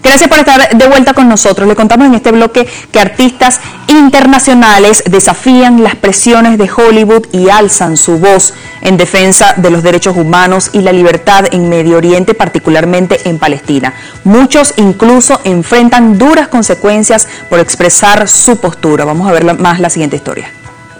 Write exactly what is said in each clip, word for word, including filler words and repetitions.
Gracias por estar de vuelta con nosotros. Le contamos en este bloque que artistas internacionales desafían las presiones de Hollywood y alzan su voz en defensa de los derechos humanos y la libertad en Medio Oriente, particularmente en Palestina. Muchos incluso enfrentan duras consecuencias por expresar su postura. Vamos a ver más la siguiente historia.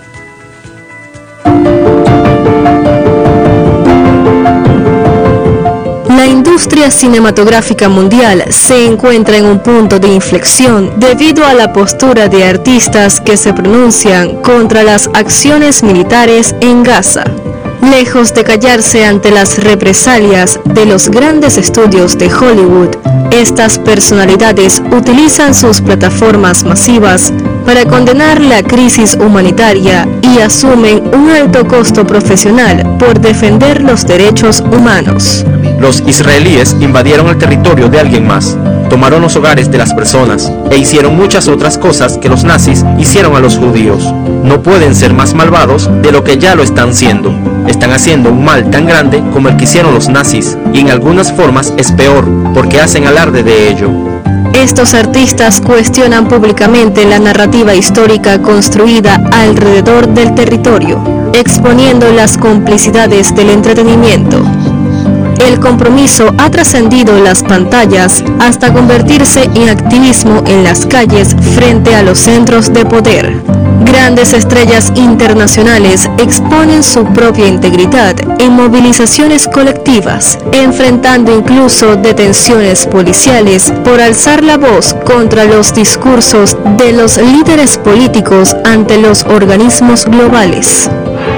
La industria cinematográfica mundial se encuentra en un punto de inflexión debido a la postura de artistas que se pronuncian contra las acciones militares en Gaza. Lejos de callarse ante las represalias de los grandes estudios de Hollywood, estas personalidades utilizan sus plataformas masivas para condenar la crisis humanitaria y asumen un alto costo profesional por defender los derechos humanos. Los israelíes invadieron el territorio de alguien más, tomaron los hogares de las personas e hicieron muchas otras cosas que los nazis hicieron a los judíos. No pueden ser más malvados de lo que ya lo están siendo. Están haciendo un mal tan grande como el que hicieron los nazis, y en algunas formas es peor, porque hacen alarde de ello. Estos artistas cuestionan públicamente la narrativa histórica construida alrededor del territorio, exponiendo las complicidades del entretenimiento. El compromiso ha trascendido las pantallas hasta convertirse en activismo en las calles frente a los centros de poder. Grandes estrellas internacionales exponen su propia integridad en movilizaciones colectivas, enfrentando incluso detenciones policiales por alzar la voz contra los discursos de los líderes políticos ante los organismos globales.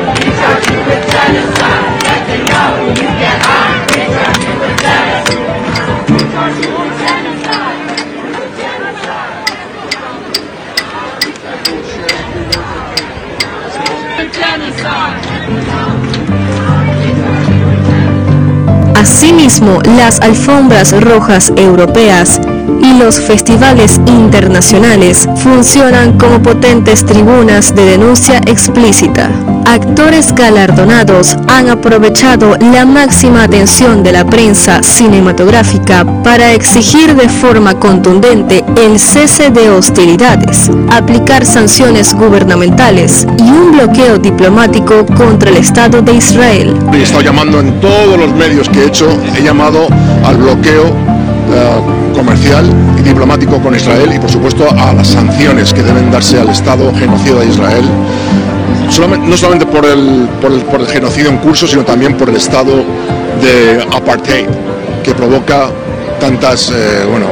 Asimismo, las alfombras rojas europeas y los festivales internacionales funcionan como potentes tribunas de denuncia explícita. Actores galardonados han aprovechado la máxima atención de la prensa cinematográfica para exigir de forma contundente el cese de hostilidades, aplicar sanciones gubernamentales y un bloqueo diplomático contra el Estado de Israel. He estado llamando en todos los medios que he hecho, he llamado al bloqueo uh, comercial y diplomático con Israel y por supuesto a las sanciones que deben darse al Estado genocida de Israel. Solamente, no solamente por el, por, el, por el genocidio en curso, sino también por el estado de apartheid que provoca tantas, eh, bueno,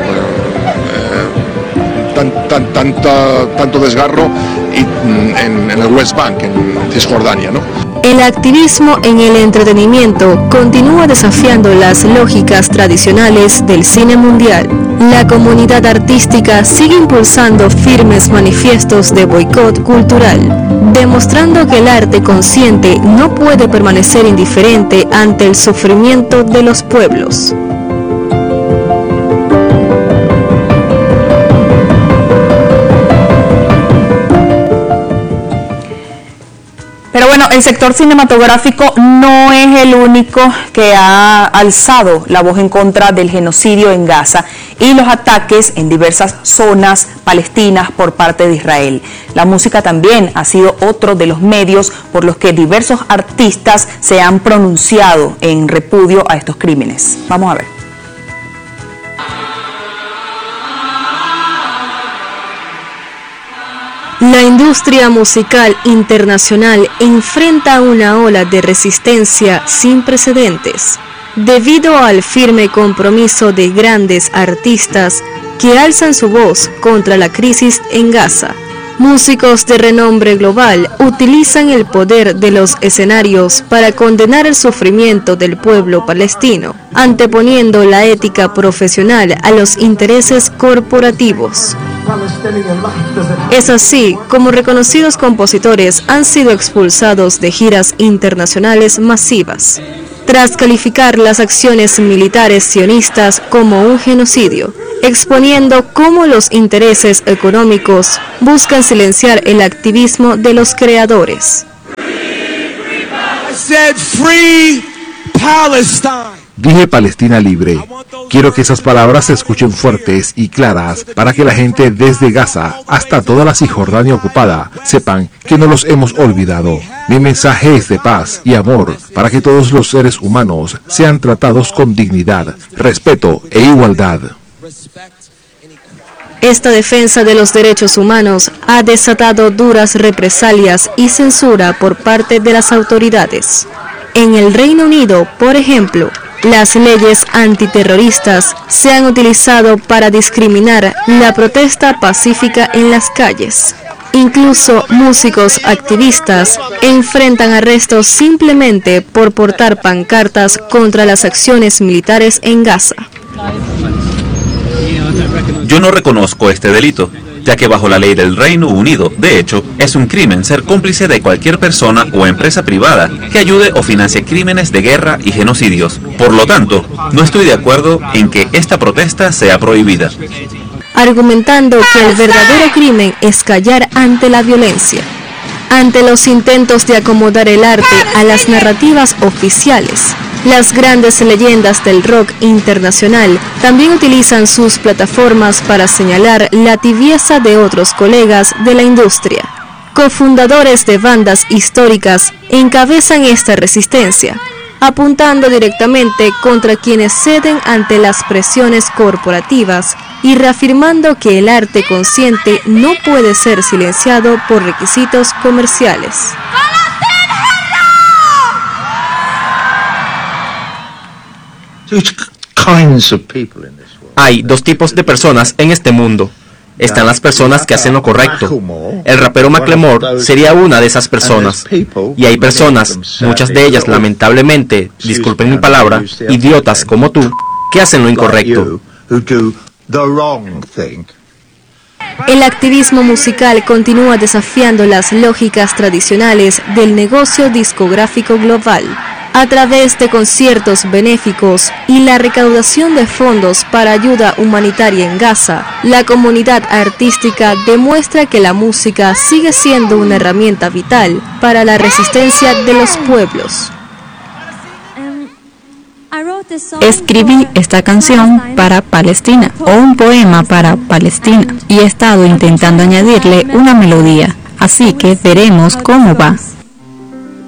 eh, tan, tan, tanta, tanto desgarro y, en, en el West Bank, en Cisjordania, ¿no? El activismo en el entretenimiento continúa desafiando las lógicas tradicionales del cine mundial. La comunidad artística sigue impulsando firmes manifiestos de boicot cultural, demostrando que el arte consciente no puede permanecer indiferente ante el sufrimiento de los pueblos. Pero bueno, el sector cinematográfico no es el único que ha alzado la voz en contra del genocidio en Gaza y los ataques en diversas zonas palestinas por parte de Israel. La música también ha sido otro de los medios por los que diversos artistas se han pronunciado en repudio a estos crímenes. Vamos a ver. La industria musical internacional enfrenta una ola de resistencia sin precedentes, debido al firme compromiso de grandes artistas que alzan su voz contra la crisis en Gaza. Músicos de renombre global utilizan el poder de los escenarios para condenar el sufrimiento del pueblo palestino, anteponiendo la ética profesional a los intereses corporativos. Es así como reconocidos compositores han sido expulsados de giras internacionales masivas, tras calificar las acciones militares sionistas como un genocidio, exponiendo cómo los intereses económicos buscan silenciar el activismo de los creadores. I said, free Palestine. Dije Palestina libre. Quiero que esas palabras se escuchen fuertes y claras para que la gente desde Gaza hasta toda la Cisjordania ocupada sepan que no los hemos olvidado. Mi mensaje es de paz y amor para que todos los seres humanos sean tratados con dignidad, respeto e igualdad. Esta defensa de los derechos humanos ha desatado duras represalias y censura por parte de las autoridades. En el Reino Unido, por ejemplo, las leyes antiterroristas se han utilizado para discriminar la protesta pacífica en las calles. Incluso músicos activistas enfrentan arrestos simplemente por portar pancartas contra las acciones militares en Gaza. Yo no reconozco este delito, ya que bajo la ley del Reino Unido, de hecho, es un crimen ser cómplice de cualquier persona o empresa privada que ayude o financie crímenes de guerra y genocidios. Por lo tanto, no estoy de acuerdo en que esta protesta sea prohibida. Argumentando que el verdadero crimen es callar ante la violencia. Ante los intentos de acomodar el arte a las narrativas oficiales, las grandes leyendas del rock internacional también utilizan sus plataformas para señalar la tibieza de otros colegas de la industria. Cofundadores de bandas históricas encabezan esta resistencia, apuntando directamente contra quienes ceden ante las presiones corporativas y reafirmando que el arte consciente no puede ser silenciado por requisitos comerciales. Hay dos tipos de personas en este mundo. Están las personas que hacen lo correcto. El rapero Macklemore sería una de esas personas. Y hay personas, muchas de ellas lamentablemente, disculpen mi palabra, idiotas como tú, que hacen lo incorrecto. El activismo musical continúa desafiando las lógicas tradicionales del negocio discográfico global. A través de conciertos benéficos y la recaudación de fondos para ayuda humanitaria en Gaza, la comunidad artística demuestra que la música sigue siendo una herramienta vital para la resistencia de los pueblos. Escribí esta canción para Palestina, o un poema para Palestina, y he estado intentando añadirle una melodía, así que veremos cómo va.